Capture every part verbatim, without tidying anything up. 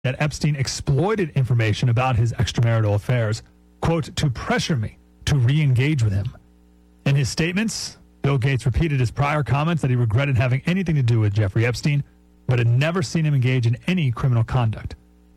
that Epstein exploited information about his extramarital affairs, quote, to pressure me to re-engage with him. In his statements, Bill Gates repeated his prior comments that he regretted having anything to do with Jeffrey Epstein, but had never seen him engage in any criminal conduct.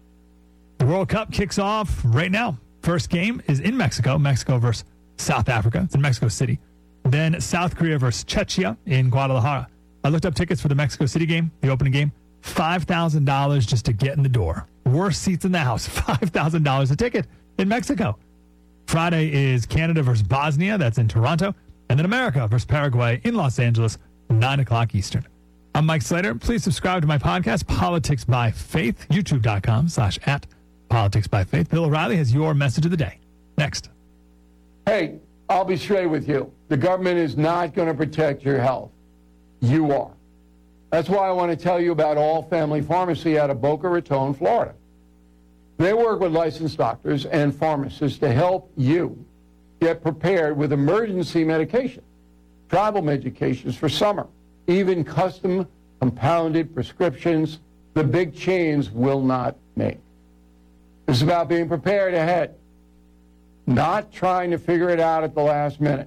The World Cup kicks off right now. First game is in Mexico, Mexico versus South Africa. It's in Mexico City. Then South Korea versus Czechia in Guadalajara. I looked up tickets for the Mexico City game, the opening game, five thousand dollars just to get in the door. Worst seats in the house, five thousand dollars a ticket in Mexico. Friday is Canada versus Bosnia, that's in Toronto. And then America versus Paraguay in Los Angeles, nine o'clock Eastern. I'm Mike Slater. Please subscribe to my podcast, Politics by Faith, youtube.com slash at Politics by Faith. Bill O'Reilly has your message of the day. Next. Hey, I'll be straight with you. The government is not going to protect your health. You are. That's why I want to tell you about All Family Pharmacy out of Boca Raton, Florida. They work with licensed doctors and pharmacists to help you get prepared with emergency medication, travel medications for summer, even custom compounded prescriptions the big chains will not make. It's about being prepared ahead, not trying to figure it out at the last minute.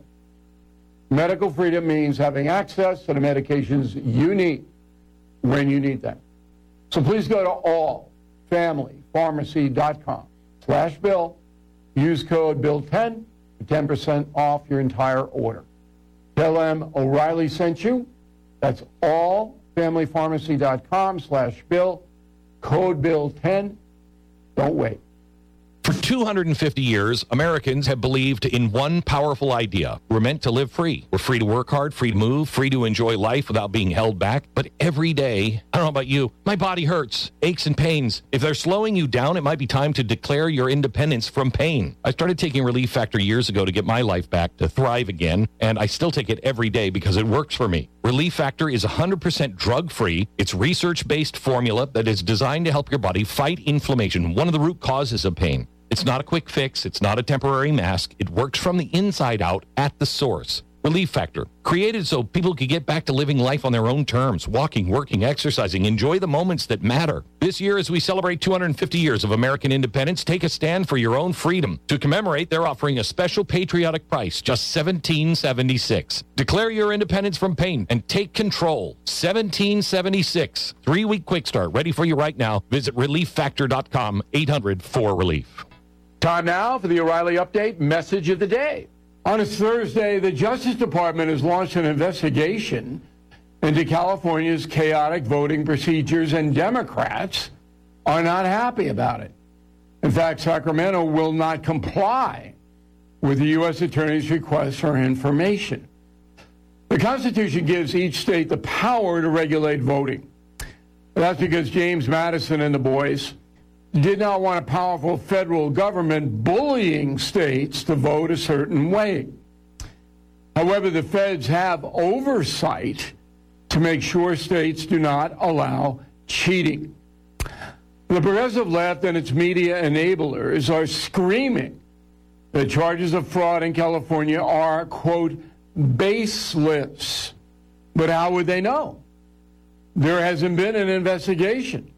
Medical freedom means having access to the medications you need when you need them. So please go to all family pharmacy dot com slash bill. Use code bill ten for ten percent off your entire order. Tell them O'Reilly sent you. That's all family pharmacy dot com slash bill. Code bill ten. Don't wait. For two hundred fifty years, Americans have believed in one powerful idea. We're meant to live free. We're free to work hard, free to move, free to enjoy life without being held back. But every day, I don't know about you, my body hurts, aches and pains. If they're slowing you down, it might be time to declare your independence from pain. I started taking Relief Factor years ago to get my life back, to thrive again, and I still take it every day because it works for me. Relief Factor is one hundred percent drug-free. It's research-based formula that is designed to help your body fight inflammation, one of the root causes of pain. It's not a quick fix. It's not a temporary mask. It works from the inside out at the source. Relief Factor, created so people could get back to living life on their own terms, walking, working, exercising, enjoy the moments that matter. This year, as we celebrate two hundred fifty years of American independence, take a stand for your own freedom. To commemorate, they're offering a special patriotic price, just seventeen seventy-six. Declare your independence from pain and take control. seventeen seventy-six. Three-week quick start, ready for you right now. Visit relief factor dot com, eight hundred four relief. Time now for the O'Reilly Update Message of the Day. On this Thursday, the Justice Department has launched an investigation into California's chaotic voting procedures, and Democrats are not happy about it. In fact, Sacramento will not comply with the U S Attorney's request for information. The Constitution gives each state the power to regulate voting. That's because James Madison and the boys did not want a powerful federal government bullying states to vote a certain way. However, the feds have oversight to make sure states do not allow cheating. The progressive left and its media enablers are screaming that charges of fraud in California are, quote, baseless. But how would they know? There hasn't been an investigation.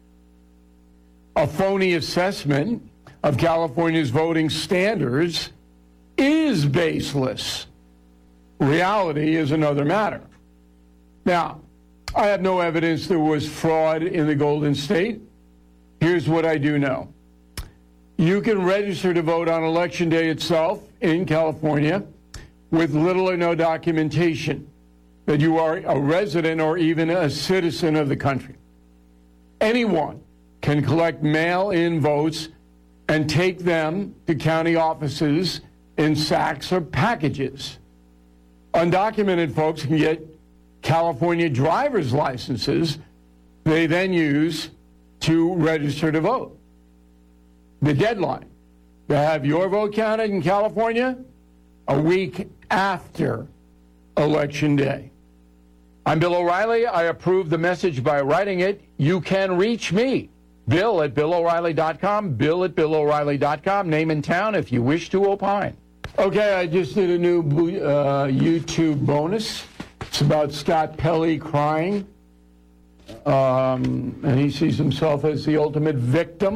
A phony assessment of California's voting standards is baseless. Reality is another matter. Now, I have no evidence there was fraud in the Golden State. Here's what I do know. You can register to vote on Election Day itself in California with little or no documentation that you are a resident or even a citizen of the country. Anyone can collect mail-in votes and take them to county offices in sacks or packages. Undocumented folks can get California driver's licenses they then use to register to vote. The deadline to have your vote counted in California, a week after Election Day. I'm Bill O'Reilly. I approve the message by writing it. You can reach me. Bill at bill o'reilly dot com, Bill at bill o'reilly dot com, name and town if you wish to opine. Okay, I just did a new uh, YouTube bonus. It's about Scott Pelley crying. Um, and he sees himself as the ultimate victim.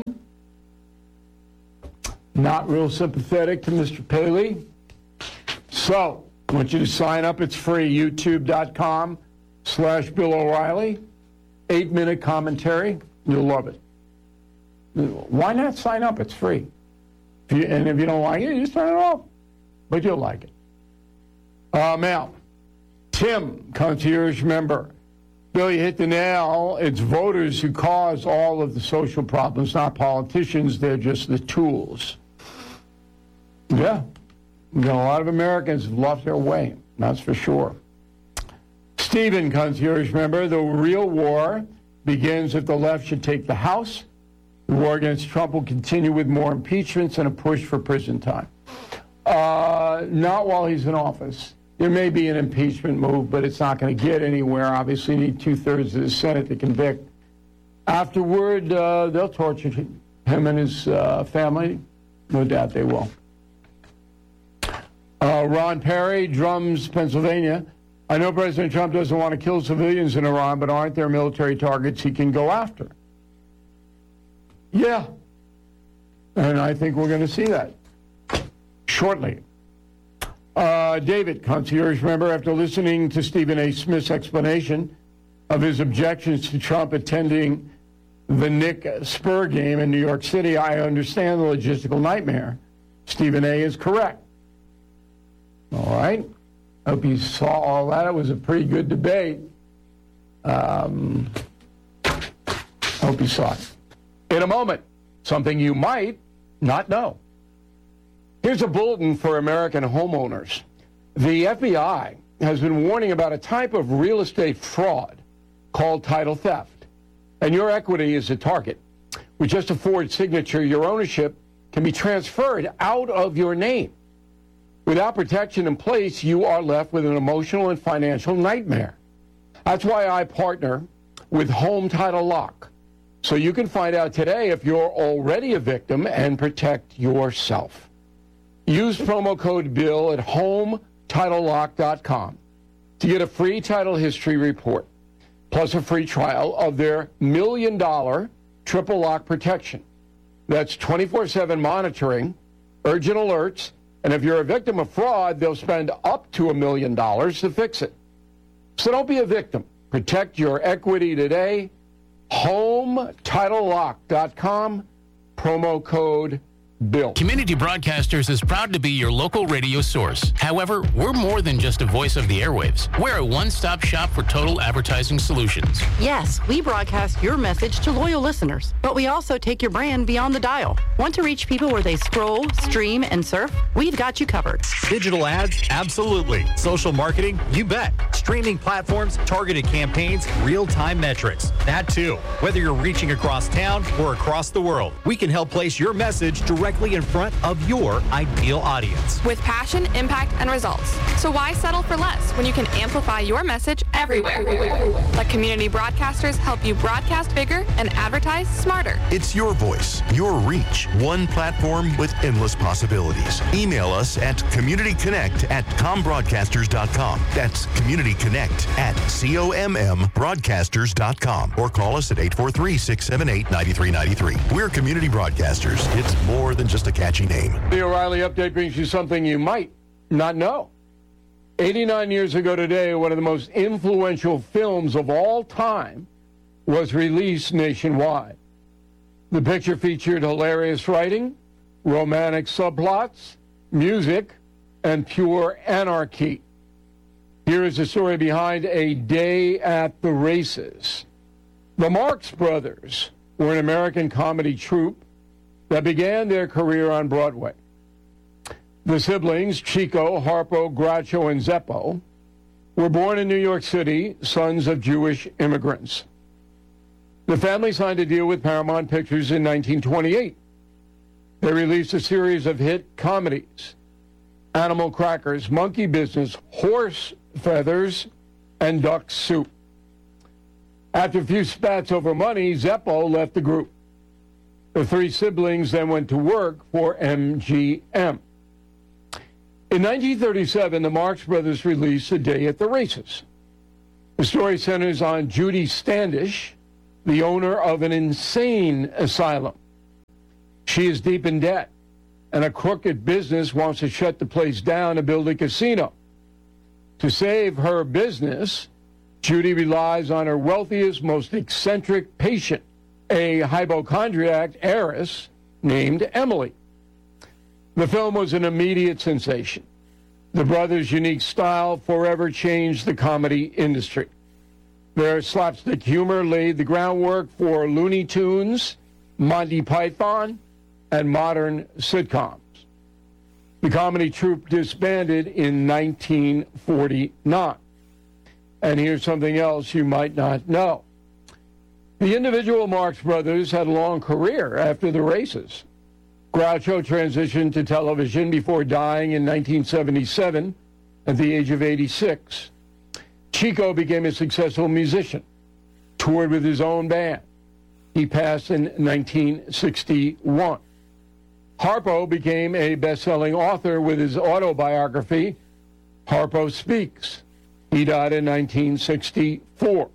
Not real sympathetic to Mister Paley. So, I want you to sign up. It's free. YouTube.com slash Bill O'Reilly. Eight-minute commentary. You'll love it. Why not sign up? It's free. If you, and if you don't like it, you just turn it off. But you'll like it. Uh, Mal, Tim, concierge member. Bill, you hit the nail. It's voters who cause all of the social problems, not politicians. They're just the tools. Yeah. You know, a lot of Americans have lost their way. That's for sure. Stephen, concierge member, the real war begins if the left should take the House. The war against Trump will continue with more impeachments and a push for prison time. Uh, not while he's in office. There may be an impeachment move, but it's not going to get anywhere. Obviously, you need two-thirds of the Senate to convict. Afterward, uh, they'll torture him and his uh, family. No doubt they will. Uh, Ron Perry, Drums, Pennsylvania. I know President Trump doesn't want to kill civilians in Iran, but aren't there military targets he can go after? Yeah. And I think we're going to see that shortly. Uh, David, concierge member, after listening to Stephen A. Smith's explanation of his objections to Trump attending the Knick Spur game in New York City, I understand the logistical nightmare. Stephen A. is correct. All right. Hope you saw all that. It was a pretty good debate. Um, hope you saw it. In a moment, something you might not know. Here's a bulletin for American homeowners. The F B I has been warning about a type of real estate fraud called title theft. And your equity is a target. With just a Ford signature, your ownership can be transferred out of your name. Without protection in place, you are left with an emotional and financial nightmare. That's why I partner with Home Title Lock, so you can find out today if you're already a victim and protect yourself. Use promo code BILL at home title lock dot com to get a free title history report, plus a free trial of their million dollar triple lock protection. That's twenty-four seven monitoring, urgent alerts, and if you're a victim of fraud, they'll spend up to a million dollars to fix it. So don't be a victim. Protect your equity today. home title lock dot com, promo code BILL. Community Broadcasters is proud to be your local radio source. However, we're more than just a voice of the airwaves. We're a one-stop shop for total advertising solutions. Yes, we broadcast your message to loyal listeners, but we also take your brand beyond the dial. Want to reach people where they scroll, stream, and surf? We've got you covered. Digital ads? Absolutely. Social marketing? You bet. Streaming platforms, targeted campaigns, real-time metrics. That too. Whether you're reaching across town or across the world, we can help place your message directly in front of your ideal audience. With passion, impact, and results. So why settle for less when you can amplify your message everywhere? Let Community Broadcasters help you broadcast bigger and advertise smarter. It's your voice, your reach, one platform with endless possibilities. Email us at communityconnect at combroadcasters dot com. That's communityconnect at C O M M broadcasters dot com. Or call us at eight four three, six seven eight, nine three nine three. We're Community Broadcasters. It's more than just a catchy name. The O'Reilly Update brings you something you might not know. eighty-nine years ago today, one of the most influential films of all time was released nationwide. The picture featured hilarious writing, romantic subplots, music, and pure anarchy. Here is the story behind A Day at the Races. The Marx Brothers were an American comedy troupe that began their career on Broadway. The siblings, Chico, Harpo, Groucho, and Zeppo, were born in New York City, sons of Jewish immigrants. The family signed a deal with Paramount Pictures in nineteen twenty-eight. They released a series of hit comedies: Animal Crackers, Monkey Business, Horse Feathers, and Duck Soup. After a few spats over money, Zeppo left the group. The three siblings then went to work for M G M. In nineteen thirty-seven, the Marx Brothers released A Day at the Races. The story centers on Judy Standish, the owner of an insane asylum. She is deep in debt, and a crooked business wants to shut the place down and build a casino. To save her business, Judy relies on her wealthiest, most eccentric patient, a hypochondriac heiress named Emily. The film was an immediate sensation. The brothers' unique style forever changed the comedy industry. Their slapstick humor laid the groundwork for Looney Tunes, Monty Python, and modern sitcoms. The comedy troupe disbanded in nineteen forty-nine. And here's something else you might not know. The individual Marx Brothers had a long career after the races. Groucho transitioned to television before dying in nineteen seventy-seven at the age of eighty-six. Chico became a successful musician, toured with his own band. He passed in nineteen sixty-one. Harpo became a best-selling author with his autobiography, Harpo Speaks. He died in nineteen sixty-four.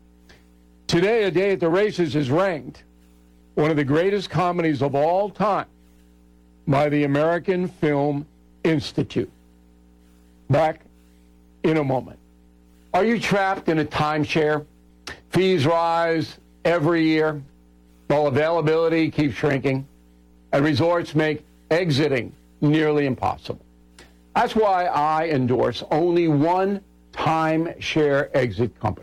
Today, A Day at the Races is ranked one of the greatest comedies of all time by the American Film Institute. Back in a moment. Are you trapped in a timeshare? Fees rise every year while availability keeps shrinking, and resorts make exiting nearly impossible. That's why I endorse only one timeshare exit company,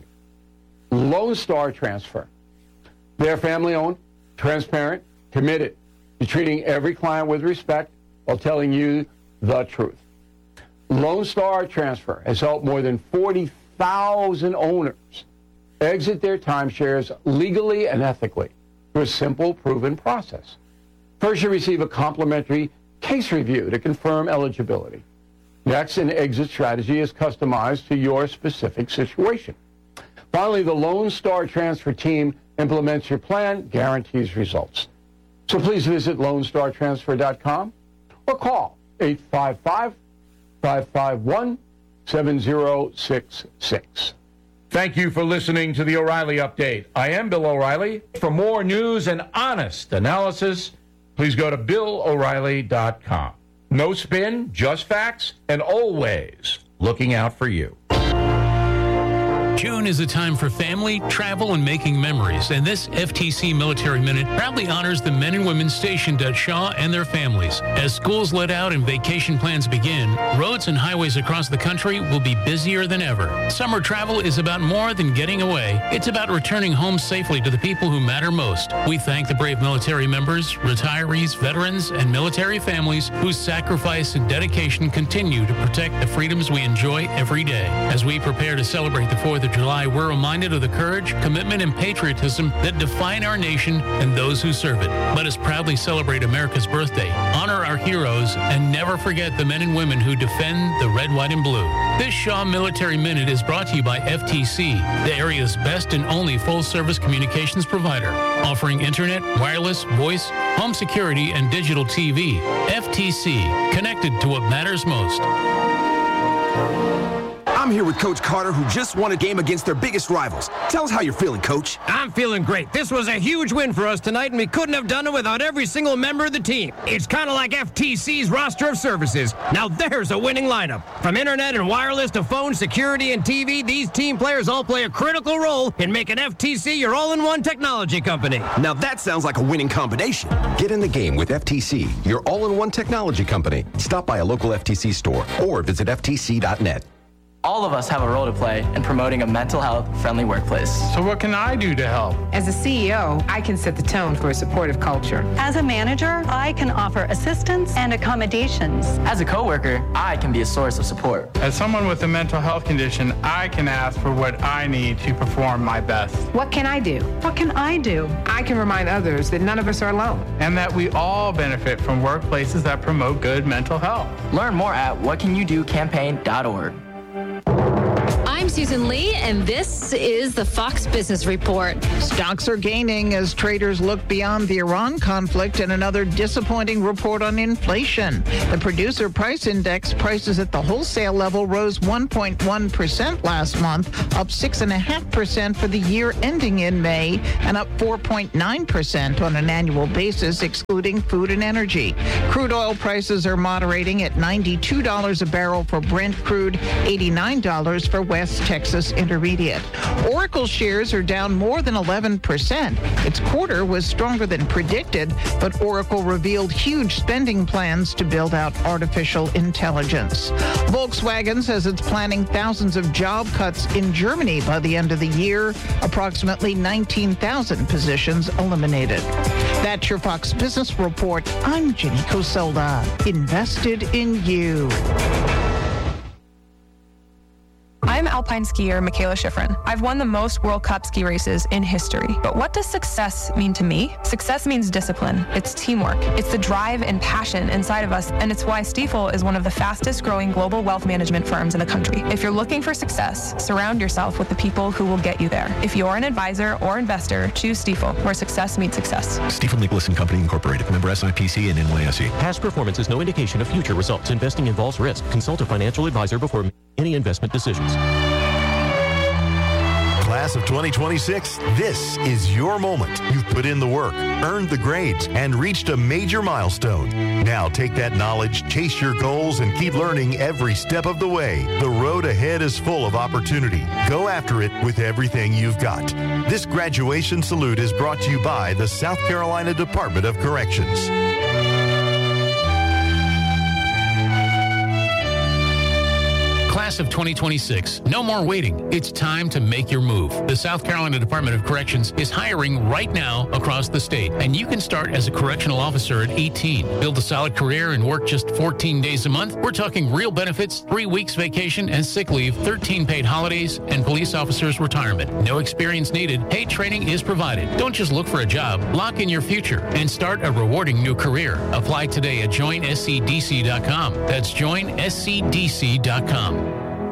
Lone Star Transfer. They're family-owned, transparent, committed to treating every client with respect while telling you the truth. Lone Star Transfer has helped more than forty thousand owners exit their timeshares legally and ethically through a simple, proven process. First, you receive a complimentary case review to confirm eligibility. Next, an exit strategy is customized to your specific situation. Finally, the Lone Star Transfer team implements your plan, guarantees results. So please visit lone star transfer dot com or call eight five five, five five one, seven zero six six. Thank you for listening to the O'Reilly Update. I am Bill O'Reilly. For more news and honest analysis, please go to bill o'reilly dot com. No spin, just facts, and always looking out for you. June is a time for family, travel, and making memories, and this F T C Military Minute proudly honors the men and women stationed at Shaw and their families. As schools let out and vacation plans begin, roads and highways across the country will be busier than ever. Summer travel is about more than getting away. It's about returning home safely to the people who matter most. We thank the brave military members, retirees, veterans, and military families whose sacrifice and dedication continue to protect the freedoms we enjoy every day. As we prepare to celebrate the fourth of July, we're reminded of the courage, commitment, and patriotism that define our nation and those who serve it. Let us proudly celebrate America's birthday, honor our heroes, and never forget the men and women who defend the red, white, and blue. This Shaw Military Minute is brought to you by F T C, the area's best and only full-service communications provider, offering internet, wireless, voice, home security, and digital T V. F T C, connected to what matters most. I'm here with Coach Carter, who just won a game against their biggest rivals. Tell us how you're feeling, Coach. I'm feeling great. This was a huge win for us tonight, and we couldn't have done it without every single member of the team. It's kind of like F T C's roster of services. Now there's a winning lineup. From internet and wireless to phone, security, and T V, these team players all play a critical role in making F T C your all-in-one technology company. Now that sounds like a winning combination. Get in the game with F T C, your all-in-one technology company. Stop by a local F T C store or visit F T C dot net. All of us have a role to play in promoting a mental health friendly workplace. So what can I do to help? As a C E O, I can set the tone for a supportive culture. As a manager, I can offer assistance and accommodations. As a coworker, I can be a source of support. As someone with a mental health condition, I can ask for what I need to perform my best. What can I do? What can I do? I can remind others that none of us are alone. And that we all benefit from workplaces that promote good mental health. Learn more at what can you do campaign dot org. I'm Susan Lee, and this is the Fox Business Report. Stocks are gaining as traders look beyond the Iran conflict and another disappointing report on inflation. The Producer Price Index prices at the wholesale level rose one point one percent last month, up six point five percent for the year ending in May, and up four point nine percent on an annual basis, excluding food and energy. Crude oil prices are moderating at ninety-two dollars a barrel for Brent crude, eighty-nine dollars for West Texas Intermediate. Oracle shares are down more than eleven percent. Its quarter was stronger than predicted, but Oracle revealed huge spending plans to build out artificial intelligence. Volkswagen says it's planning thousands of job cuts in Germany by the end of the year, approximately nineteen thousand positions eliminated. That's your Fox Business Report. I'm Jenny Coselda. Invested in you. I'm alpine skier Michaela Schifrin. I've won the most World Cup ski races in history. But what does success mean to me? Success means discipline. It's teamwork. It's the drive and passion inside of us, and it's why Stifel is one of the fastest growing global wealth management firms in the country. If you're looking for success, surround yourself with the people who will get you there. If you're an advisor or investor, choose Stifel, where success meets success. Stifel Nicolaus and Company Incorporated, member S I P C and N Y S E. Past performance is no indication of future results. Investing involves risk. Consult a financial advisor before making any investment decisions. Class of twenty twenty-six, this is your moment. You've put in the work, earned the grades, and reached a major milestone. Now take that knowledge, chase your goals, and keep learning every step of the way. The road ahead is full of opportunity. Go after it with everything you've got. This graduation salute is brought to you by the South Carolina Department of Corrections. Class of twenty twenty-six. No more waiting. It's time to make your move. The South Carolina Department of Corrections is hiring right now across the state, and you can start as a correctional officer at eighteen. Build a solid career and work just fourteen days a month. We're talking real benefits, three weeks vacation and sick leave, thirteen paid holidays, and police officers retirement. No experience needed. Paid training is provided. Don't just look for a job. Lock in your future and start a rewarding new career. Apply today at join S C D C dot com. That's join S C D C dot com.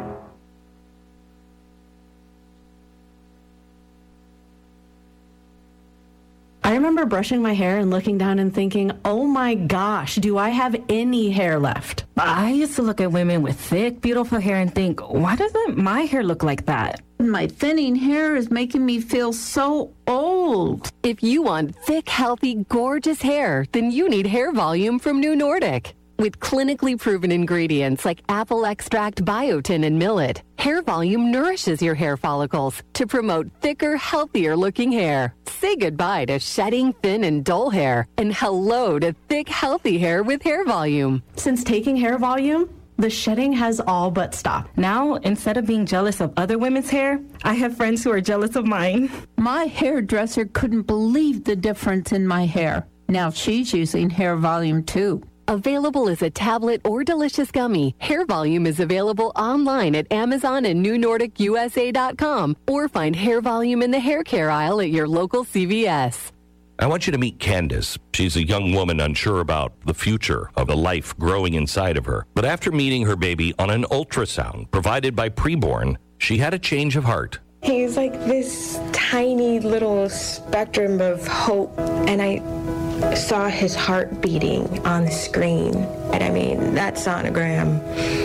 I remember brushing my hair and looking down and thinking, oh my gosh, do I have any hair left? I used to look at women with thick, beautiful hair and think, why doesn't my hair look like that? My thinning hair is making me feel so old. If you want thick, healthy, gorgeous hair, then you need Hair Volume from New Nordic. With clinically proven ingredients like apple extract, biotin, and millet, Hair Volume nourishes your hair follicles to promote thicker, healthier-looking hair. Say goodbye to shedding, thin, and dull hair, and hello to thick, healthy hair with Hair Volume. Since taking Hair Volume, the shedding has all but stopped. Now, instead of being jealous of other women's hair, I have friends who are jealous of mine. My hairdresser couldn't believe the difference in my hair. Now she's using Hair Volume too. Available as a tablet or delicious gummy, Hair Volume is available online at Amazon and New Nordic U S A dot com, or find Hair Volume in the hair care aisle at your local C V S. I want you to meet Candace. She's a young woman unsure about the future of the life growing inside of her. But after meeting her baby on an ultrasound provided by Preborn, she had a change of heart. He's like this tiny little spectrum of hope, and I saw his heart beating on the screen. And I mean, that sonogram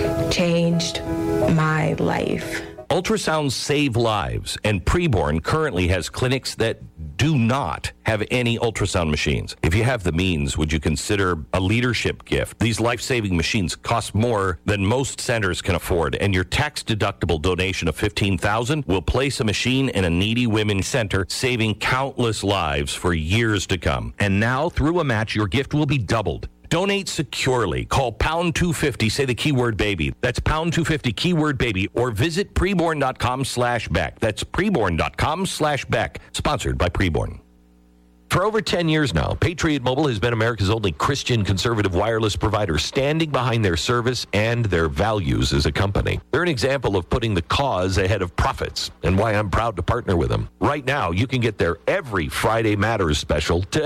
changed my life. Ultrasounds save lives, and Preborn currently has clinics that do not have any ultrasound machines. If you have the means, would you consider a leadership gift? These life-saving machines cost more than most centers can afford, and your tax-deductible donation of fifteen thousand dollars will place a machine in a needy women's center, saving countless lives for years to come. And now, through a match, your gift will be doubled. Donate securely. Call pound two fifty, say the keyword baby. That's pound two fifty, keyword baby, or visit preborn.com slash Beck. That's preborn.com slash Beck. Sponsored by Preborn. For over ten years now, Patriot Mobile has been America's only Christian conservative wireless provider, standing behind their service and their values as a company. They're an example of putting the cause ahead of profits, and why I'm proud to partner with them. Right now, you can get their Every Friday Matters special today.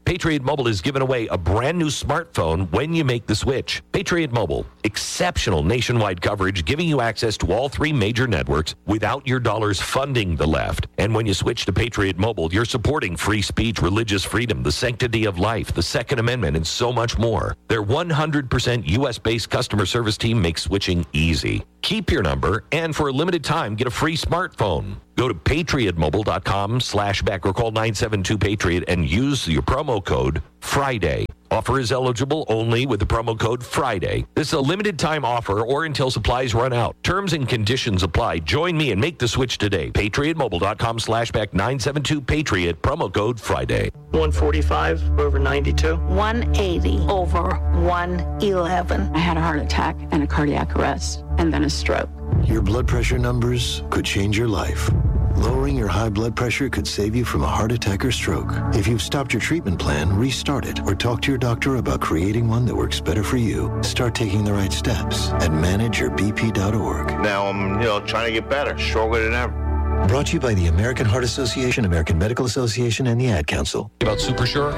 Patriot Mobile is giving away a brand new smartphone when you make the switch. Patriot Mobile, exceptional nationwide coverage, giving you access to all three major networks without your dollars funding the left. And when you switch to Patriot Mobile, you're supporting free speech, religious freedom, the sanctity of life, the Second Amendment, and so much more. Their one hundred percent U S-based customer service team makes switching easy. Keep your number, and for a limited time, get a free smartphone. Go to patriotmobile.com slash back or call nine seven two Patriot and use your promo code Friday. Offer is eligible only with the promo code Friday. This is a limited time offer or until supplies run out. Terms and conditions apply. Join me and make the switch today. patriotmobile.com slash back nine seven two Patriot. Promo code Friday. one forty-five over ninety-two. one eighty over one eleven. I had a heart attack and a cardiac arrest and then a stroke. Your blood pressure numbers could change your life. Lowering your high blood pressure could save you from a heart attack or stroke. If you've stopped your treatment plan, restart it or talk to your doctor about creating one that works better for you. Start taking the right steps at manage your b p dot org. Now I'm, you know, trying to get better, stronger than ever. Brought to you by the American Heart Association, American Medical Association, and the Ad Council. About SuperSure?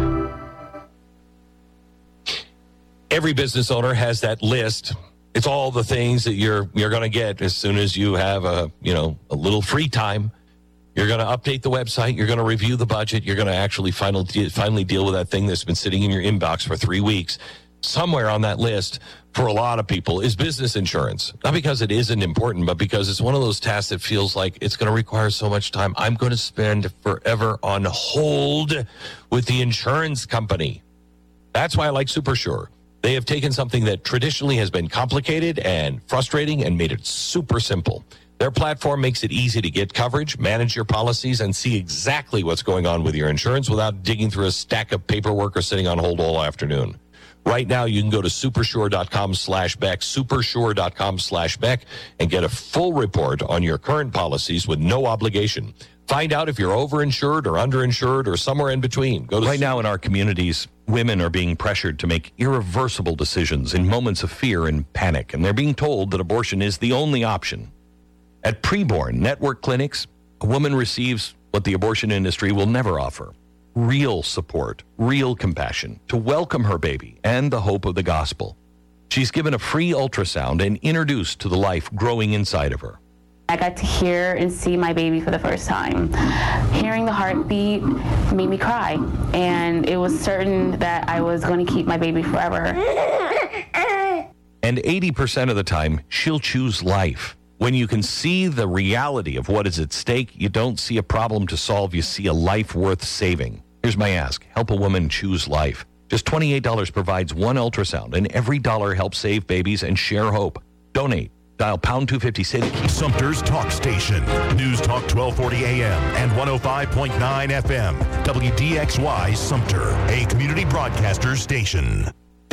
Every business owner has that list. It's all the things that you're you're going to get as soon as you have a, you know, a little free time. You're going to update the website. You're going to review the budget. You're going to actually final, finally deal with that thing that's been sitting in your inbox for three weeks. Somewhere on that list for a lot of people is business insurance. Not because it isn't important, but because it's one of those tasks that feels like it's going to require so much time. I'm going to spend forever on hold with the insurance company. That's why I like SuperSure. They have taken something that traditionally has been complicated and frustrating and made it super simple. Their platform makes it easy to get coverage, manage your policies, and see exactly what's going on with your insurance without digging through a stack of paperwork or sitting on hold all afternoon. Right now, you can go to supersure.com slash Beck, supersure.com slash Beck, and get a full report on your current policies with no obligation. Find out if you're overinsured or underinsured or somewhere in between. Go to right now in our communities, women are being pressured to make irreversible decisions in moments of fear and panic, and they're being told that abortion is the only option. At preborn network clinics, a woman receives what the abortion industry will never offer: real support, real compassion, to welcome her baby and the hope of the gospel. She's given a free ultrasound and introduced to the life growing inside of her. I got to hear and see my baby for the first time. Hearing the heartbeat made me cry, and it was certain that I was going to keep my baby forever. And eighty percent of the time, she'll choose life. When you can see the reality of what is at stake, you don't see a problem to solve, you see a life worth saving. Here's my ask: help a woman choose life. Just twenty-eight dollars provides one ultrasound, and every dollar helps save babies and share hope. Donate. Dial pound two fifty city. Sumter's Talk Station. News Talk twelve forty A M and one oh five point nine F M. W D X Y Sumter, a community broadcaster station.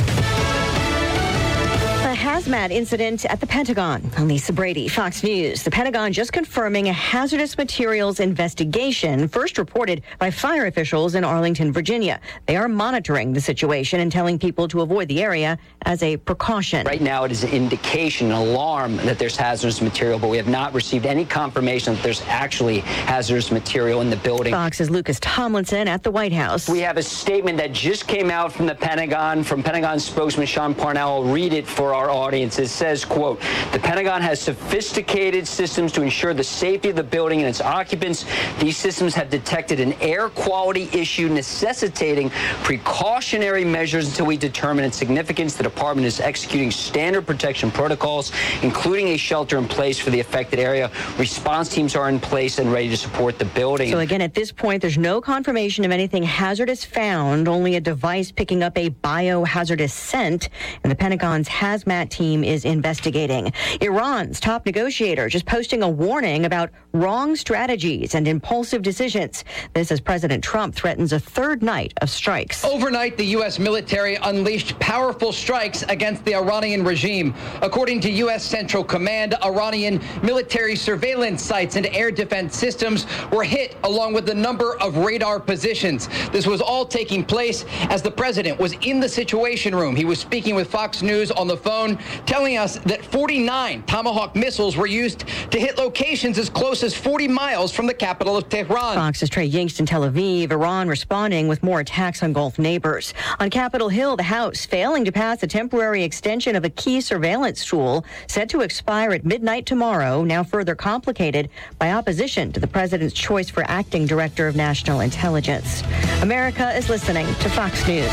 A hazmat incident at the Pentagon. I'm Lisa Brady, Fox News. The Pentagon just confirming a hazardous materials investigation, first reported by fire officials in Arlington, Virginia. They are monitoring the situation and telling people to avoid the area as a precaution. Right now, it is an indication, an alarm that there's hazardous material, but we have not received any confirmation that there's actually hazardous material in the building. Fox's Lucas Tomlinson at the White House. We have a statement that just came out from the Pentagon, from Pentagon spokesman Sean Parnell. I'll read it for our audience. It says, quote, "The Pentagon has sophisticated systems to ensure the safety of the building and its occupants. These systems have detected an air quality issue necessitating precautionary measures until we determine its significance. The department is executing standard protection protocols, including a shelter in place for the affected area. Response teams are in place and ready to support the building." So again, at this point, there's no confirmation of anything hazardous found, only a device picking up a biohazardous scent, and the Pentagon's hazmat team is investigating. Iran's top negotiator just posting a warning about wrong strategies and impulsive decisions. This as President Trump threatens a third night of strikes. Overnight, the U S military unleashed powerful strikes against the Iranian regime. According to U S Central Command, Iranian military surveillance sites and air defense systems were hit, along with a number of radar positions. This was all taking place as the president was in the Situation Room. He was speaking with Fox News on the phone Pentagon telling us that forty-nine Tomahawk missiles were used to hit locations as close as forty miles from the capital of Tehran. Fox's Trey Yingst in Tel Aviv, Iran responding with more attacks on Gulf neighbors. On Capitol Hill, the House failing to pass a temporary extension of a key surveillance tool set to expire at midnight tomorrow, now further complicated by opposition to the president's choice for acting director of national intelligence. America is listening to Fox News.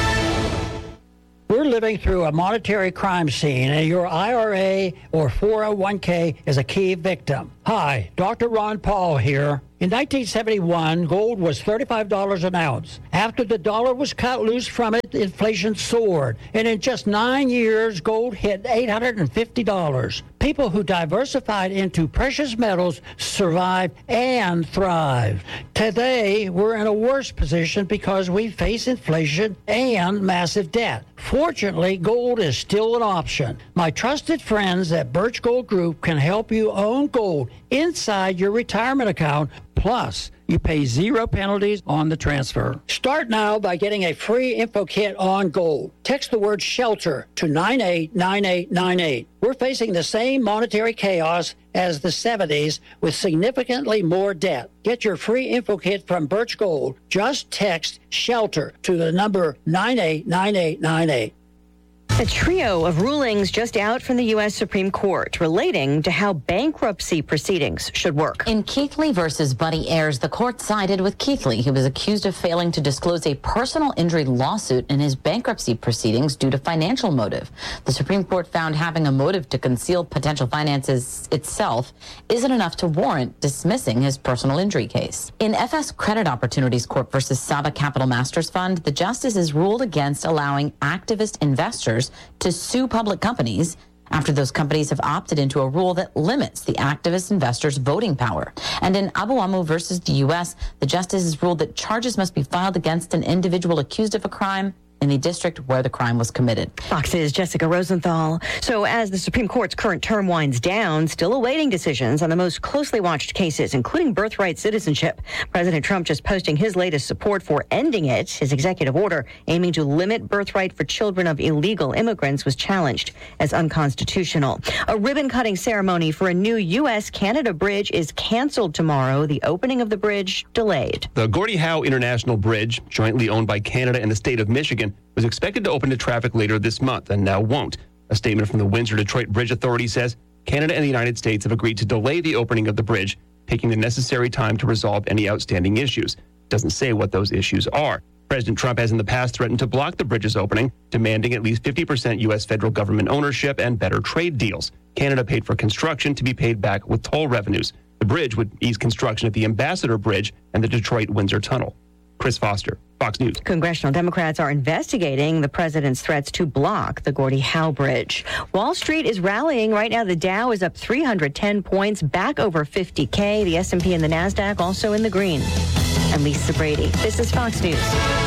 We're living through a monetary crime scene, and your I R A or four oh one k is a key victim. Hi, Doctor Ron Paul here. In nineteen seventy-one, gold was thirty-five dollars an ounce. After the dollar was cut loose from it, inflation soared. And in just nine years, gold hit eight hundred fifty dollars. People who diversified into precious metals survived and thrived. Today, we're in a worse position because we face inflation and massive debt. Fortunately, gold is still an option. My trusted friends at Birch Gold Group can help you own gold inside your retirement account. Plus, you pay zero penalties on the transfer. Start now by getting a free info kit on gold. Text the word SHELTER to nine eight nine eight nine eight. We're facing the same monetary chaos as the seventies with significantly more debt. Get your free info kit from Birch Gold. Just text SHELTER to the number nine eight nine eight nine eight. A trio of rulings just out from the U S Supreme Court relating to how bankruptcy proceedings should work. In Keithley versus Buddy Ayers, the court sided with Keithley, who was accused of failing to disclose a personal injury lawsuit in his bankruptcy proceedings due to financial motive. The Supreme Court found having a motive to conceal potential finances itself isn't enough to warrant dismissing his personal injury case. In F S Credit Opportunities Corp versus Saba Capital Masters Fund, the justices ruled against allowing activist investors to sue public companies after those companies have opted into a rule that limits the activist investors' voting power. And in Abu Amu versus the U S, the justices ruled that charges must be filed against an individual accused of a crime in the district where the crime was committed. Fox's Jessica Rosenthal. So as the Supreme Court's current term winds down, still awaiting decisions on the most closely watched cases, including birthright citizenship. President Trump just posting his latest support for ending it. His executive order aiming to limit birthright for children of illegal immigrants was challenged as unconstitutional. A ribbon-cutting ceremony for a new U S Canada bridge is canceled tomorrow. The opening of the bridge delayed. The Gordie Howe International Bridge, jointly owned by Canada and the state of Michigan, was expected to open to traffic later this month and now won't. A statement from the Windsor-Detroit Bridge Authority says Canada and the United States have agreed to delay the opening of the bridge, taking the necessary time to resolve any outstanding issues. It doesn't say what those issues are. President Trump has in the past threatened to block the bridge's opening, demanding at least fifty percent U S federal government ownership and better trade deals. Canada paid for construction to be paid back with toll revenues. The bridge would ease construction at the Ambassador Bridge and the Detroit-Windsor Tunnel. Chris Foster, Fox News. Congressional Democrats are investigating the president's threats to block the Gordie Howe Bridge. Wall Street is rallying right now. The Dow is up three hundred ten points, back over fifty K. The S and P and the NASDAQ also in the green. I'm Lisa Brady. This is Fox News.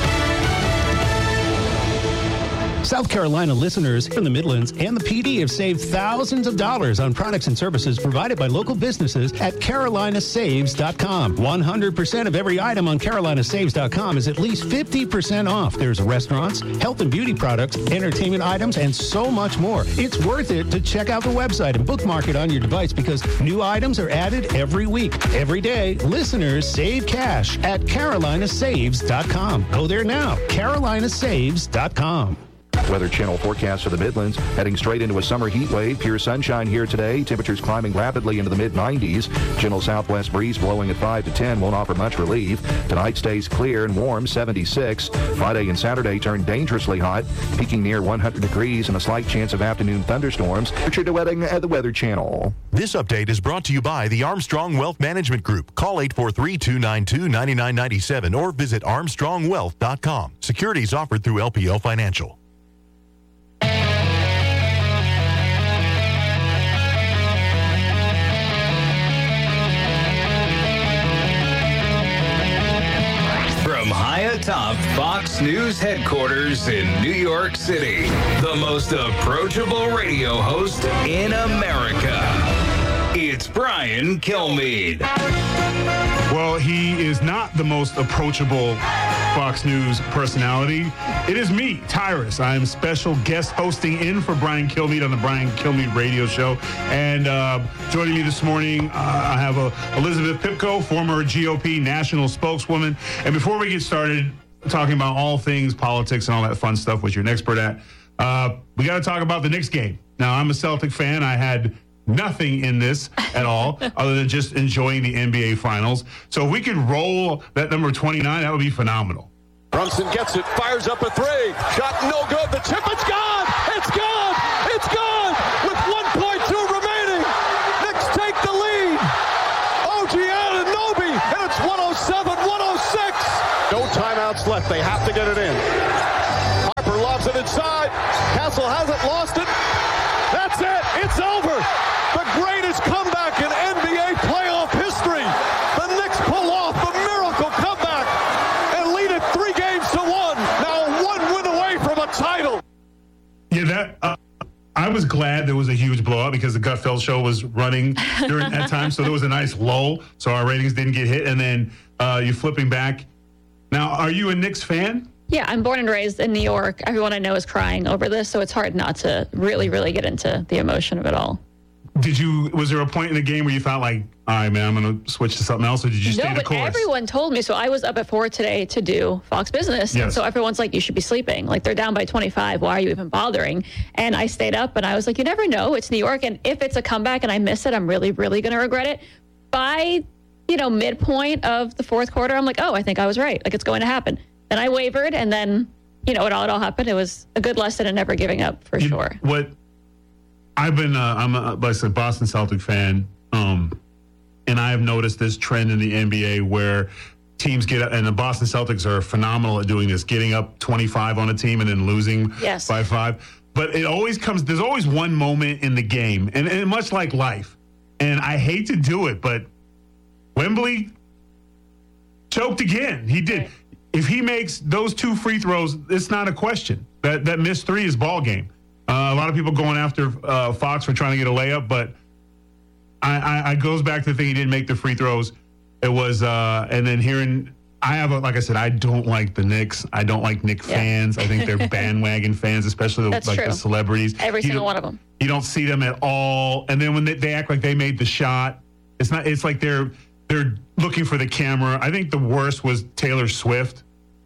South Carolina listeners from the Midlands and the P D have saved thousands of dollars on products and services provided by local businesses at Carolina Saves dot com. one hundred percent of every item on Carolina Saves dot com is at least fifty percent off. There's restaurants, health and beauty products, entertainment items, and so much more. It's worth it to check out the website and bookmark it on your device because new items are added every week. Every day, listeners save cash at Carolina Saves dot com. Go there now, Carolina Saves dot com. Weather Channel forecast for the Midlands. Heading straight into a summer heat wave. Pure sunshine here today. Temperatures climbing rapidly into the mid nineties. Gentle southwest breeze blowing at five to ten won't offer much relief. Tonight stays clear and warm, seventy-six. Friday and Saturday turn dangerously hot, peaking near one hundred degrees and a slight chance of afternoon thunderstorms. Richard DeWetting at the Weather Channel. This update is brought to you by the Armstrong Wealth Management Group. Call eight four three, two nine two, nine nine nine seven or visit armstrong wealth dot com. Securities offered through L P L Financial. Atop Fox News headquarters in New York City, the most approachable radio host in America. It's Brian Kilmeade. Well, he is not the most approachable Fox News personality. It is me, Tyrus. I am special guest hosting in for Brian Kilmeade on the Brian Kilmeade Radio Show. And uh, joining me this morning, uh, I have uh, Elizabeth Pipko, former G O P national spokeswoman. And before we get started talking about all things politics and all that fun stuff, which you're an expert at, uh, we got to talk about the Knicks game. Now, I'm a Celtic fan. I had nothing in this at all other than just enjoying the N B A Finals. So if we could roll that number twenty-nine, that would be phenomenal. Brunson gets it, fires up a three. Shot no good. The chip, it's gone. It's gone. It's gone. With one point two remaining. Knicks take the lead. O G Anunoby, and it's one oh seven one oh six. No timeouts left. They have to get it in. Harper lobs it inside. Castle hasn't lost it. That's it. It's over. The greatest comeback in N B A playoff history. The Knicks pull off the miracle comeback and lead it three games to one. Now one win away from a title. Yeah, that uh, I was glad there was a huge blowout because the Gutfeld show was running during that time. So there was a nice lull. So our ratings didn't get hit. And then uh, you're flipping back. Now, are you a Knicks fan? Yeah, I'm born and raised in New York. Everyone I know is crying over this, so it's hard not to really, really get into the emotion of it all. Did you, was there a point in the game where you thought like, all right, man, I'm going to switch to something else, or did you stay no, the but course? Everyone told me, so I was up at four today to do Fox Business, yes. And so everyone's like, you should be sleeping. Like, they're down by twenty-five. Why are you even bothering? And I stayed up, and I was like, you never know. It's New York, and if it's a comeback and I miss it, I'm really, really going to regret it. By, you know, midpoint of the fourth quarter, I'm like, oh, I think I was right. Like, it's going to happen. Then I wavered, and then... You know, it all, it all happened. It was a good lesson in never giving up, for you, sure. What I've been, uh, I'm a, like I said, Boston Celtic fan, um, and I have noticed this trend in the N B A where teams get, and the Boston Celtics are phenomenal at doing this, getting up twenty-five on a team and then losing yes. by five. But it always comes, there's always one moment in the game, and, and much like life, and I hate to do it, but Wembley choked again. He did. Right. If he makes those two free throws, it's not a question. That that missed three is ball game. Uh, a lot of people going after uh, Fox for trying to get a layup, but I, I, I goes back to the thing he didn't make the free throws. It was, uh, and then hearing, I have, a, like I said, I don't like the Knicks. I don't like Knicks yeah. fans. I think they're bandwagon fans, especially the, like true. the celebrities. Every you single one of them. You don't see them at all. And then when they, they act like they made the shot, it's not. It's like they're they're looking for the camera. I think the worst was Taylor Swift.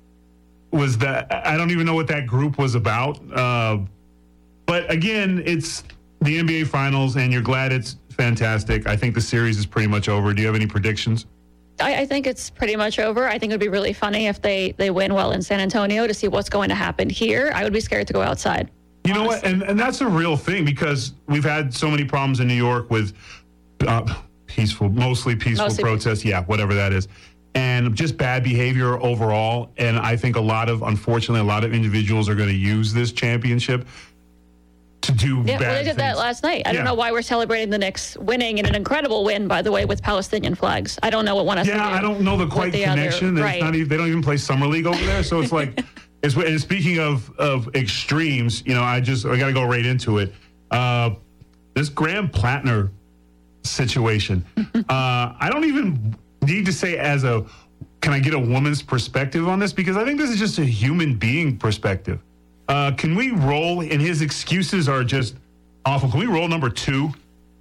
Was that I don't even know what that group was about. Uh, but again, it's the N B A Finals, and you're glad it's fantastic. I think the series is pretty much over. Do you have any predictions? I, I think it's pretty much over. I think it would be really funny if they, they win well in San Antonio to see what's going to happen here. I would be scared to go outside. You honestly. know what? And, and that's a real thing because we've had so many problems in New York with uh, peaceful, mostly peaceful mostly protests. Peaceful. Yeah, whatever that is. And just bad behavior overall. And I think a lot of, unfortunately, a lot of individuals are going to use this championship to do yeah, bad well, they did things. that last night. I yeah. don't know why we're celebrating the Knicks winning in an incredible win, by the way, with Palestinian flags. I don't know what one has yeah, to do. Yeah, I don't know the quite the connection. Other, right. Not even, they don't even play Summer League over there. So it's like, it's, and speaking of, of extremes, you know, I just, I got to go right into it. Uh, this Graham Plattner situation, uh, I don't even need to say as a, can I get a woman's perspective on this? Because I think this is just a human being perspective. Uh, can we roll, and his excuses are just awful. Can we roll number two?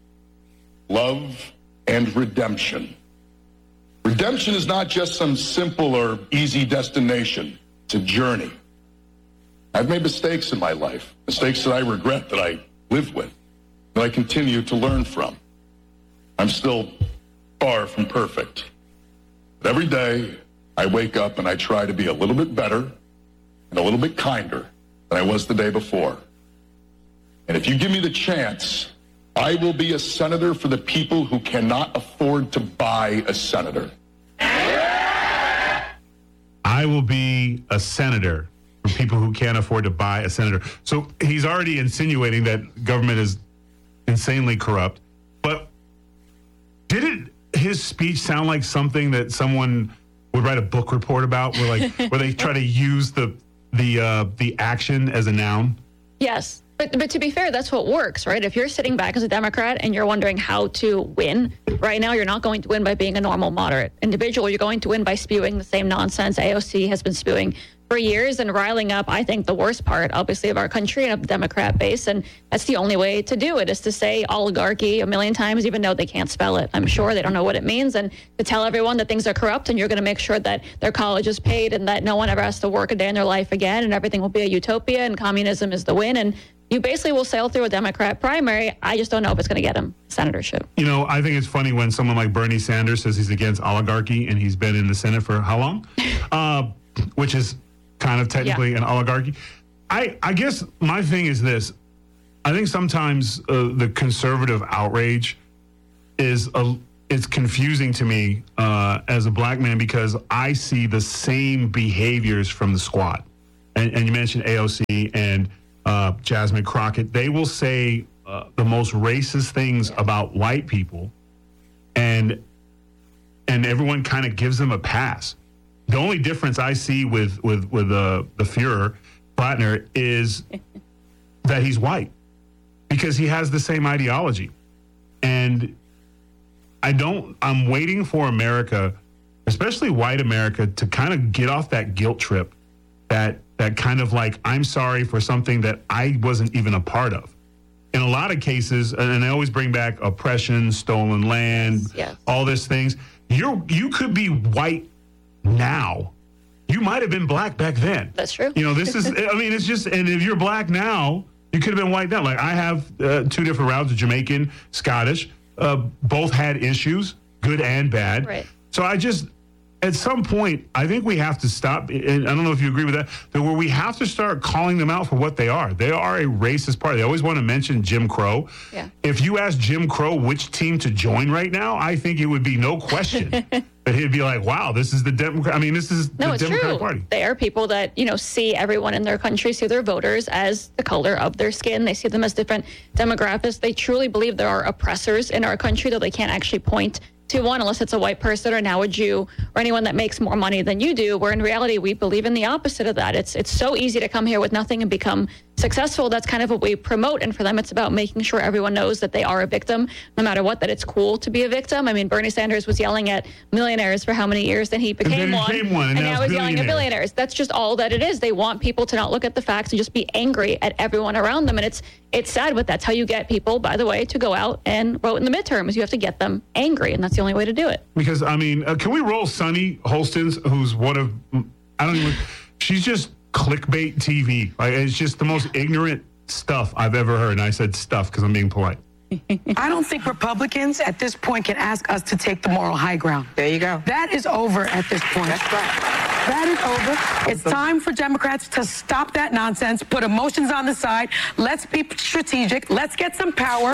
Love and redemption. Redemption is not just some simple or easy destination. It's a journey. I've made mistakes in my life, mistakes that I regret, that I live with, that I continue to learn from. I'm still far from perfect. But every day, I wake up and I try to be a little bit better and a little bit kinder than I was the day before. And if you give me the chance, I will be a senator for the people who cannot afford to buy a senator. I will be a senator for people who can't afford to buy a senator. So he's already insinuating that government is insanely corrupt. But did it, his speech sound like something that someone would write a book report about, where like where they try to use the the uh, the action as a noun? Yes. But, but to be fair, that's what works, right? If you're sitting back as a Democrat and you're wondering how to win, right now you're not going to win by being a normal moderate individual. You're going to win by spewing the same nonsense A O C has been spewing for years and riling up, I think, the worst part, obviously, of our country and of the Democrat base. And that's the only way to do it, is to say oligarchy a million times, even though they can't spell it. I'm sure they don't know what it means. And to tell everyone that things are corrupt and you're going to make sure that their college is paid and that no one ever has to work a day in their life again and everything will be a utopia and communism is the win. And you basically will sail through a Democrat primary. I just don't know if it's going to get him senatorship. You know, I think it's funny when someone like Bernie Sanders says he's against oligarchy and he's been in the Senate for how long? Uh, which is kind of technically yeah. an oligarchy. I, I guess my thing is this. I think sometimes uh, the conservative outrage is a, it's confusing to me uh, as a black man because I see the same behaviors from the squad. And, and you mentioned A O C and uh, Jasmine Crockett. They will say uh, the most racist things yeah. about white people, and and everyone kind of gives them a pass. The only difference I see with with with uh, the Fuhrer, Blattner, is that he's white because he has the same ideology. And I don't, I'm waiting for America, especially white America, to kind of get off that guilt trip, that that kind of like, I'm sorry for something that I wasn't even a part of. In a lot of cases, and I always bring back oppression, stolen land, yes, yes. all these things. You're you could be white now. You might have been black back then. That's true. You know, this is, I mean, it's just, and if you're black now, you could have been white then. Like I have uh, two different routes, Jamaican, Scottish, uh, both had issues, good and bad. Right. So I just, at some point, I think we have to stop, and I don't know if you agree with that, that where we have to start calling them out for what they are. They are a racist party. They always want to mention Jim Crow. Yeah. If you ask Jim Crow which team to join right now, I think it would be no question that he'd be like, wow, this is the Democrat. I mean, this is no, the it's Democratic true. Party. They are people that, you know, see everyone in their country, see their voters as the color of their skin. They see them as different demographics. They truly believe there are oppressors in our country, though they can't actually point to one unless it's a white person or now a Jew or anyone that makes more money than you do, where in reality we believe in the opposite of that. It's it's so easy to come here with nothing and become successful. That's kind of what we promote, and for them it's about making sure everyone knows that they are a victim no matter what, that it's cool to be a victim. I mean, Bernie Sanders was yelling at millionaires for how many years, then he became, then he one, became one, and and now now it's he's yelling at billionaires. That's just all that it is. They want people to not look at the facts and just be angry at everyone around them, and it's it's sad, but that's how you get people, by the way, to go out and vote in the midterms. You have to get them angry, and that's the only way to do it. Because, I mean, uh, can we roll Sunny Holstons, who's one of, I don't even, she's just clickbait T V. Like, it's just the most ignorant stuff I've ever heard. And I said stuff because I'm being polite. I don't think Republicans at this point can ask us to take the moral high ground. There you go. That is over at this point. That's right. That is over. It's time for Democrats to stop that nonsense, put emotions on the side. Let's be strategic. Let's get some power.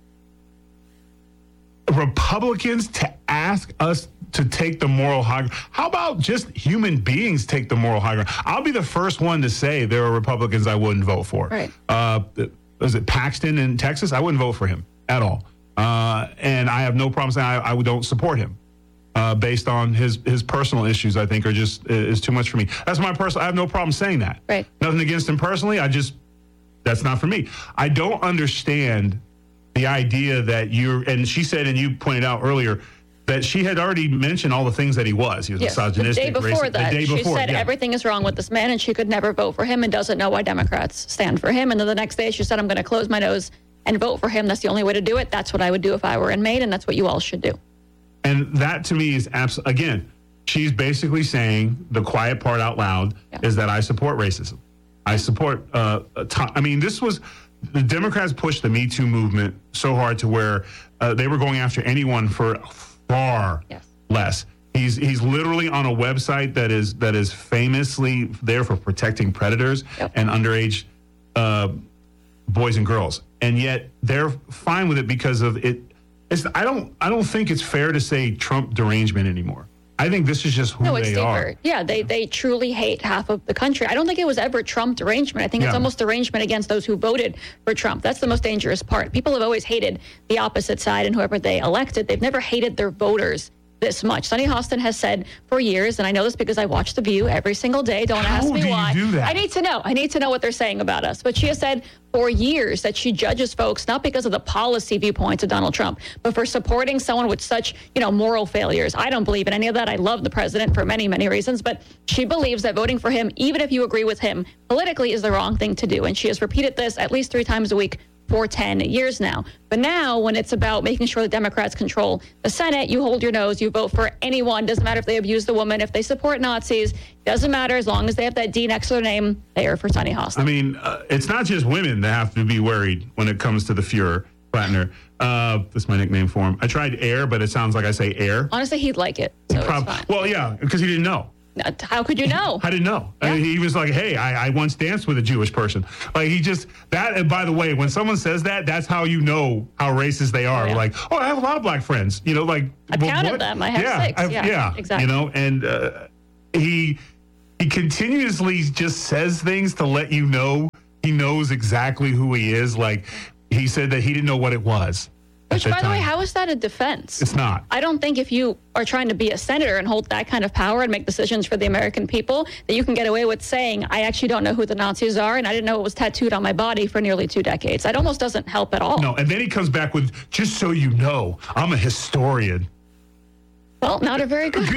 Republicans to ask us to take the moral high ground. How about just human beings take the moral high ground? I'll be the first one to say there are Republicans I wouldn't vote for. Right. Uh, was it Paxton in Texas? I wouldn't vote for him at all. Uh, and I have no problem saying I, I don't support him uh, based on his his personal issues. I think are just is too much for me. That's my personal. I have no problem saying that. Right. Nothing against him personally. I just that's not for me. I don't understand the idea that you're, and she said, and you pointed out earlier, that she had already mentioned all the things that he was. He was yes, misogynistic, the day before racist. that, The day she before, said yeah. everything is wrong with this man, and she could never vote for him and doesn't know why Democrats stand for him. And then the next day she said, I'm going to close my nose and vote for him. That's the only way to do it. That's what I would do if I were in Maine, and that's what you all should do. And that to me is absolutely, again, she's basically saying the quiet part out loud yeah. is that I support racism. I support, uh, t- I mean, this was, the Democrats pushed the Me Too movement so hard to where uh, they were going after anyone for far yes. less. He's he's literally on a website that is that is famously there for protecting predators yep. and underage uh, boys and girls, and yet they're fine with it because of it. It's, I don't I don't think it's fair to say Trump derangement anymore. I think this is just who no, it's they deeper. are. Yeah, they they truly hate half of the country. I don't think it was ever Trump derangement. I think Yeah. it's almost derangement against those who voted for Trump. That's the most dangerous part. People have always hated the opposite side and whoever they elected. They've never hated their voters this much. Sunny Hostin has said for years, and I know this because I watch The View every single day. Don't How ask me do you why. do that? I need to know. I need to know what they're saying about us. But she has said for years that she judges folks not because of the policy viewpoints of Donald Trump, but for supporting someone with such, you know, moral failures. I don't believe in any of that. I love the president for many, many reasons, but she believes that voting for him, even if you agree with him politically, is the wrong thing to do. And she has repeated this at least three times a week for ten years now. But now when it's about making sure the Democrats control the Senate, you hold your nose, you vote for anyone. Doesn't matter if they abuse the woman, if they support Nazis. Doesn't matter as long as they have that D next to their name. They are for Sunny Hostin. I mean, uh, it's not just women that have to be worried when it comes to the Fuhrer, Plattner. Uh, that's my nickname for him. I tried air, but it sounds like I say air. Honestly, he'd like it. So it's Prob- fine. Well, yeah, because he didn't know. How could you know? I didn't know. I mean, he was like, hey, I, I once danced with a Jewish person. Like, he just, that, and by the way, when someone says that, that's how you know how racist they are. Oh, yeah. Like, oh, I have a lot of black friends. You know, like. I've well, counted what? them. I have yeah, six. I've- Yeah, yeah, exactly. You know, and uh, he, he continuously just says things to let you know he knows exactly who he is. Like, he said that he didn't know what it was. Which, by the way, how is that a defense? It's not. I don't think if you are trying to be a senator and hold that kind of power and make decisions for the American people, that you can get away with saying, I actually don't know who the Nazis are, and I didn't know it was tattooed on my body for nearly two decades. That almost doesn't help at all. No, and then he comes back with, just so you know, I'm a historian. Well, not a very good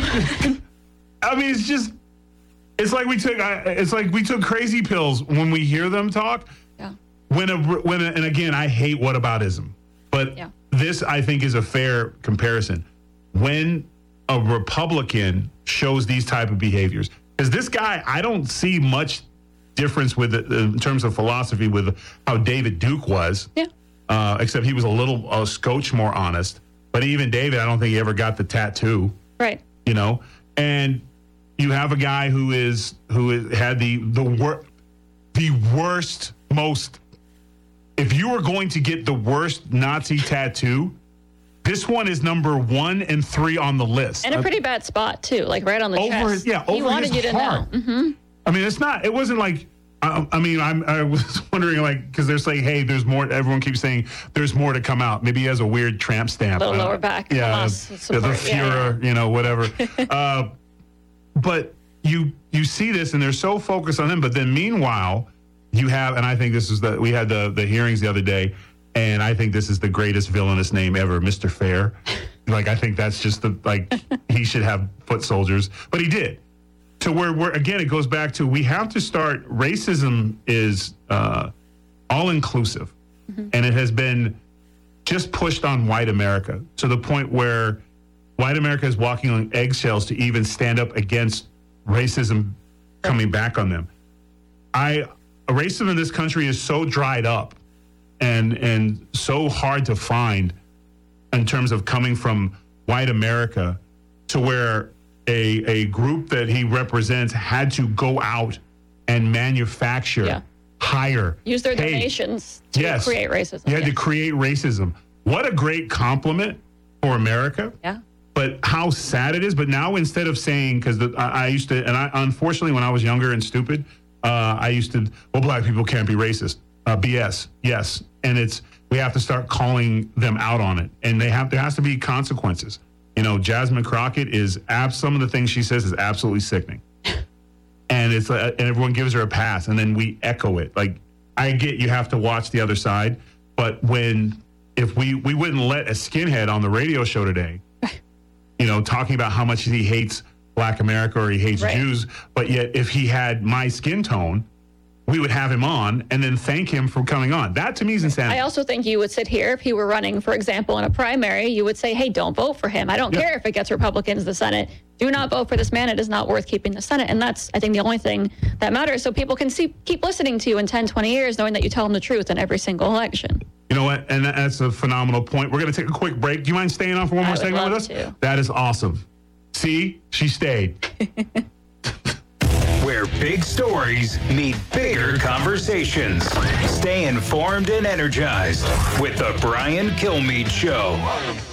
I mean, it's just, it's like we took, it's like we took crazy pills when we hear them talk. Yeah. When a, when a, and again, I hate whataboutism, but yeah. this I think is a fair comparison. When a Republican shows these type of behaviors, because this guy, I don't see much difference with it in terms of philosophy with how David Duke was. Yeah. Uh, except he was a little a scotch more honest. But even David, I don't think he ever got the tattoo. Right. You know, and you have a guy who is who is, had the the wor- the worst, most. If you were going to get the worst Nazi tattoo, this one is number one and three on the list. And a pretty bad spot, too, like right on the over chest. His, yeah, he over wanted his you to heart. know. Mm-hmm. I mean, it's not. It wasn't like. I, I mean, I'm. I was wondering, like, because they're saying, "Hey, there's more." Everyone keeps saying, "There's more to come out." Maybe he has a weird tramp stamp. A little uh, lower back. Yeah, Hamas the, support. the Yeah, Fuhrer, yeah. you know, whatever. uh, but you you see this, and they're so focused on him. But then, meanwhile, you have, and I think this is the we had the the hearings the other day, and I think this is the greatest villainous name ever, Mister Fair. Like, I think that's just the like he should have foot soldiers, but he did. To where, where again, it goes back to we have to start. Racism is uh, all inclusive, mm-hmm. and it has been just pushed on white America to the point where white America is walking on eggshells to even stand up against racism coming back on them. I racism in this country is so dried up and and so hard to find in terms of coming from white America to where a a group that he represents had to go out and manufacture, Yeah. hire, Use their pay. donations to Yes. create racism. You had Yes. to create racism. What a great compliment for America. Yeah. But how sad it is. But now instead of saying, because I, I used to, and I unfortunately when I was younger and stupid, uh, I used to, well, black people can't be racist. Uh, B S. Yes. And it's, we have to start calling them out on it. And they have, there has to be consequences. You know, Jasmine Crockett is, ab- some of the things she says is absolutely sickening. And it's uh, and everyone gives her a pass, and then we echo it. Like, I get you have to watch the other side, but when if we we wouldn't let a skinhead on the radio show today, you know, talking about how much he hates Black America or he hates Right. Jews, but yet if he had my skin tone, we would have him on and then thank him for coming on. That to me is insanity. I also think you would sit here if he were running, for example, in a primary, you would say, hey, don't vote for him. I don't Yeah. care if it gets Republicans the Senate. Do not vote for this man. It is not worth keeping the Senate. And that's, I think, the only thing that matters. So people can see, keep listening to you in ten, twenty years, knowing that you tell them the truth in every single election. You know what? And that's a phenomenal point. We're going to take a quick break. Do you mind staying on for one I more would segment with love us? to. That is awesome. See, she stayed. Where big stories meet bigger conversations. Stay informed and energized with the Brian Kilmeade Show.